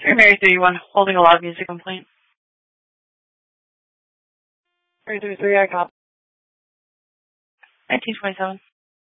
Mary 31, holding a loud music complaint. 333, I cop. 1927.